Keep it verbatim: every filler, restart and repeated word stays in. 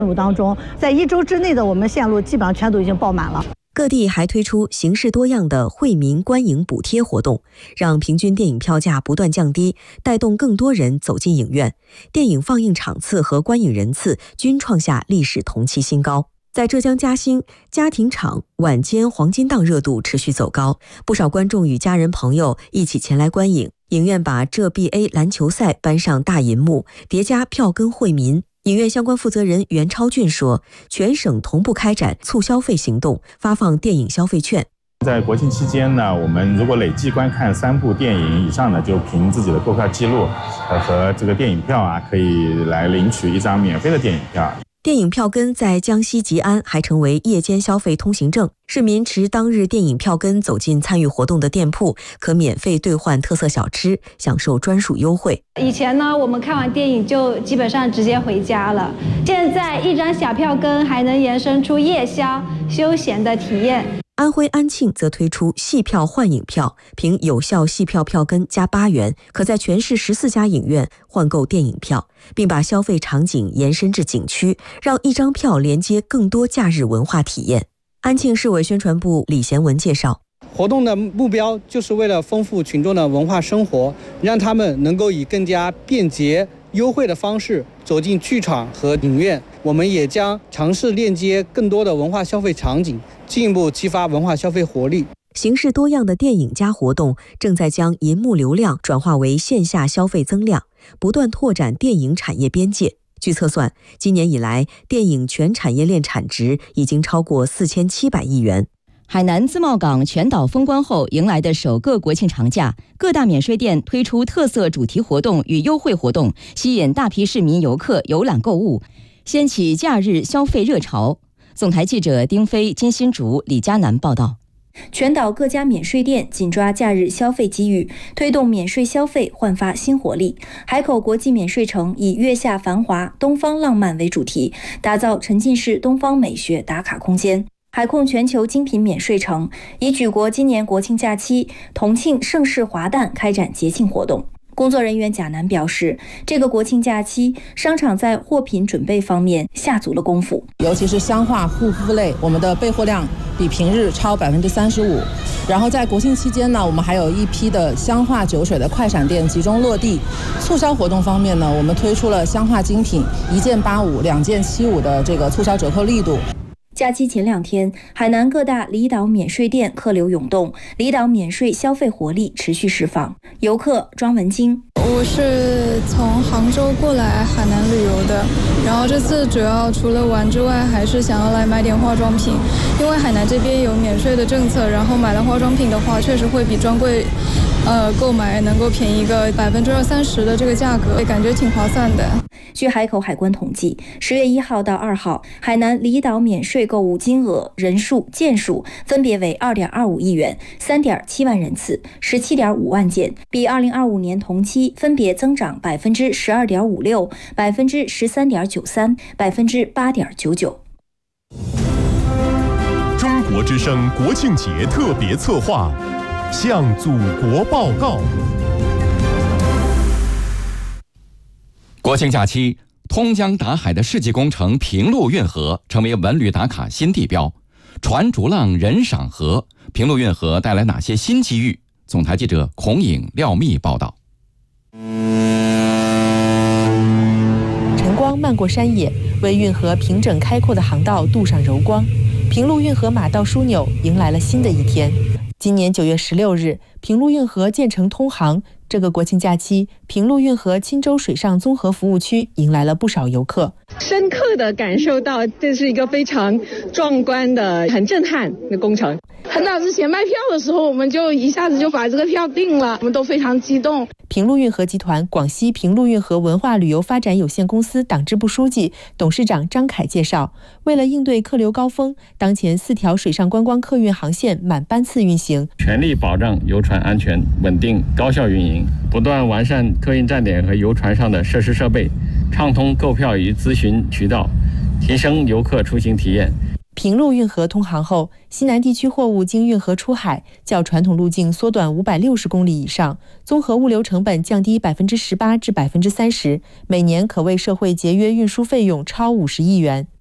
路当中，在一周之内的我们线路基本上全都已经爆满了。 各地还推出形式多样的惠民观影补贴活动，让平均电影票价不断降低，带动更多人走进影院。电影放映场次和观影人次均创下历史同期新高。在浙江嘉兴，家庭场晚间黄金档热度持续走高，不少观众与家人朋友一起前来观影。影院把浙 B A 篮球赛搬上大银幕，叠加票根惠民。影院相关负责人袁超俊说，全省同步开展促消费行动，发放电影消费券。 在国庆期间呢，我们如果累计观看三部电影以上呢，就凭自己的购票记录呃和这个电影票啊，可以来领取一张免费的电影票。 电影票根在江西吉安还成为夜间消费通行证，市民持当日电影票根走进参与活动的店铺，可免费兑换特色小吃，享受专属优惠。 以前呢，我们看完电影就基本上直接回家了，现在一张小票根还能延伸出夜宵休闲的体验。 安徽安庆则推出戏票换影票，凭有效戏票票根加八元，可在全市十四家影院换购电影票，并把消费场景延伸至景区，让一张票连接更多假日文化体验。安庆市委宣传部李贤文介绍， 活动的目标就是为了丰富群众的文化生活，让他们能够以更加便捷优惠的方式走进剧场和影院。我们也将尝试链接更多的文化消费场景，进一步激发文化消费活力。 形式多样的电影加活动正在将银幕流量转化为线下消费增量，不断拓展电影产业边界。据测算，今年以来，电影全产业链产值已经超过四千七百亿元。 海南自贸港全岛封关后迎来的首个国庆长假，各大免税店推出特色主题活动与优惠活动，吸引大批市民游客游览购物，掀起假日消费热潮。总台记者丁飞、金新竹、李佳楠报道。 全岛各家免税店紧抓假日消费机遇，推动免税消费焕发新活力。海口国际免税城以月下繁华、东方浪漫为主题，打造沉浸式东方美学打卡空间。海控全球精品免税城以举国今年国庆假期同庆盛世华诞开展节庆活动。工作人员贾楠表示，这个国庆假期，商场在货品准备方面下足了功夫， 尤其是香化护肤类，我们的备货量比平日超百分之三十五。然后在国庆期间呢，我们还有一批的香化酒水的快闪店集中落地。促销活动方面呢，我们推出了香化精品一件八五、两件七五的这个促销折扣力度。 假期前两天，海南各大离岛免税店客流涌动，离岛免税消费活力持续释放。游客庄文晶， 我是从杭州过来海南旅游的，然后这次主要除了玩之外，还是想要来买点化妆品，因为海南这边有免税的政策，然后买了化妆品的话，确实会比专柜呃购买能够便宜个百分之二三十的这个价格，感觉挺划算的。 据海口海关统计，十月一号到二号，海南离岛免税购物金额、人数、件数分别为二点二五亿元、三点七万人次、十七点五万件，比二零二五年同期分别增长百分之十二点五六、百分之十三点九三、百分之八点九九。 中国之声国庆节特别策划，向祖国报告。 国庆假期，通江达海的世纪工程平陆运河成为文旅打卡新地标。船逐浪人赏河，平陆运河带来哪些新机遇？总台记者孔颖、廖密报道。 晨光漫过山野，为运河平整开阔的航道镀上柔光。平陆运河马道枢纽迎来了新的一天。今年九月十六日，平陆运河建成通航。这个国庆假期，平陆运河钦州水上综合服务区迎来了不少游客， 深刻地感受到这是一个非常壮观的、很震撼的工程。 很早之前卖票的时候，我们就一下子就把这个票定了，我们都非常激动。 平陆运河集团广西平陆运河文化旅游发展有限公司党支部书记、董事长张凯介绍，为了应对客流高峰，当前四条水上观光客运航线满班次运行， 全力保障游船安全、稳定、高效运营，不断完善客运站点和游船上的设施设备，畅通购票与咨询渠道，提升游客出行体验。 平陆运河通航后，西南地区货物经运河出海，较传统路径缩短五百六十公里以上，综合物流成本降低百分之十八至百分之三十，每年可为社会节约运输费用超五十亿元。